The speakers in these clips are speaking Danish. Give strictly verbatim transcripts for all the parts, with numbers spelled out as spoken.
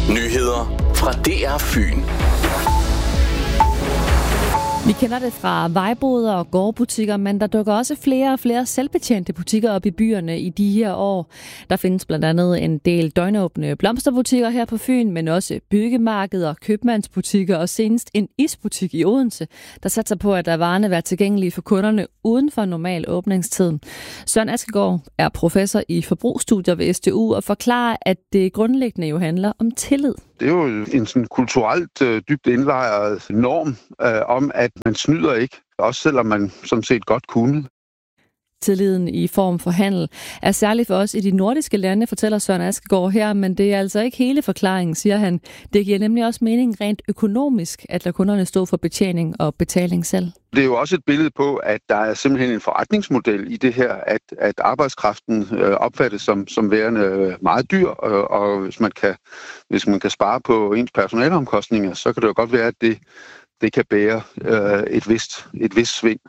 Nyheder fra D R Fyn. Vi kender det fra vejboder og gårdbutikker, men der dukker også flere og flere selvbetjente butikker op i byerne i de her år. Der findes blandt andet en del døgnåbne blomsterbutikker her på Fyn, men også byggemarkeder, købmandsbutikker og senest en isbutik i Odense, der satser på, at der varerne være tilgængelige for kunderne uden for normal åbningstid. Søren Askegaard er professor i forbrugsstudier ved S D U og forklarer, at det grundlæggende jo handler om tillid. Det er jo en sådan kulturelt øh, dybt indlejret norm øh, om, at man snyder ikke, også selvom man som set godt kunne. Tilliden i form for handel er særligt for os i de nordiske lande, fortæller Søren Askegaard her, men det er altså ikke hele forklaringen, siger han. Det giver nemlig også mening rent økonomisk, at lade kunderne stå for betjening og betaling selv. Det er jo også et billede på, at der er simpelthen en forretningsmodel i det her, at, at arbejdskraften øh, opfattes som, som værende meget dyr, og, og hvis, man kan, hvis man kan spare på ens personaleomkostninger, så kan det jo godt være, at det, det kan bære øh, et, vist, et vist sving.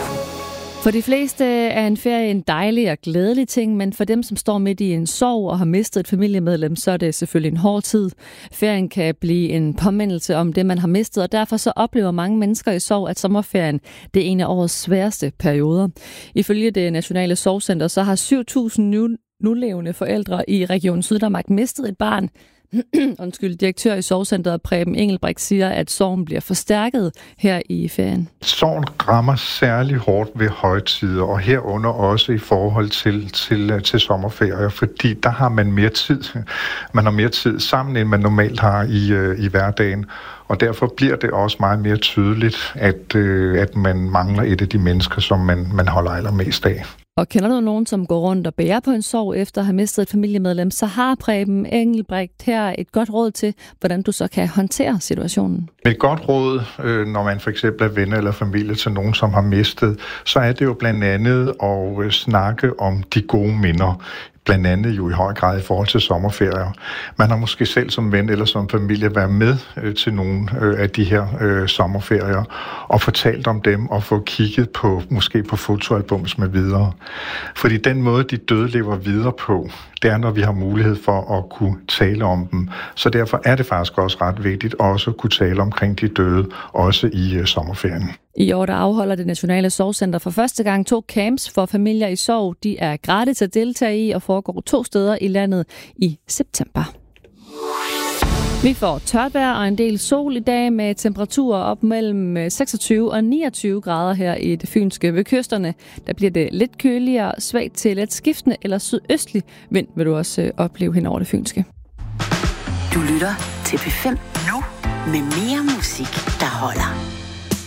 For de fleste er en ferie en dejlig og glædelig ting, men for dem, som står midt i en sorg og har mistet et familiemedlem, så er det selvfølgelig en hård tid. Ferien kan blive en påmindelse om det, man har mistet, og derfor så oplever mange mennesker i sorg, at sommerferien det er en af årets sværeste perioder. Ifølge det Nationale Sorgcenter, så har syv tusind nu, nulevende forældre i Region Syddanmark mistet et barn. Undskyld, direktør i Sorgcenteret Preben Engelbrecht siger, at sorgen bliver forstærket her i ferien. Sorgen rammer særlig hårdt ved højtider, og herunder også i forhold til, til, til sommerferier, fordi der har man mere tid. Man har mere tid sammen, end man normalt har i, i hverdagen, og derfor bliver det også meget mere tydeligt, at, at man mangler et af de mennesker, som man, man holder allermest af. Og kender du nogen, som går rundt og bærer på en sorg efter at have mistet et familiemedlem, så har Preben Engelbrecht her et godt råd til, hvordan du så kan håndtere situationen. Et godt råd, når man for eksempel er venner eller familie til nogen, som har mistet, så er det jo blandt andet at snakke om de gode minder. Blandt andet jo i høj grad i forhold til sommerferier. Man har måske selv som ven eller som familie været med øh, til nogle øh, af de her øh, sommerferier og fortalt om dem og få kigget på måske på fotoalbums med videre. Fordi den måde, de døde lever videre på, det er, når vi har mulighed for at kunne tale om dem. Så derfor er det faktisk også ret vigtigt også at kunne tale omkring de døde, også i øh, sommerferien. I år der afholder det Nationale Sorgcenter for første gang to camps for familier i sorg. De er gratis at deltage i og foregår to steder i landet i september. Vi får tørt vejr og en del sol i dag med temperaturer op mellem seksogtyve og niogtyve grader her i det fynske. Ved kysterne der bliver det lidt køligere, svagt til let skiftende eller sydøstlig vind, vil du også opleve hen over det fynske. Du lytter til P fem nu med mere musik, der holder.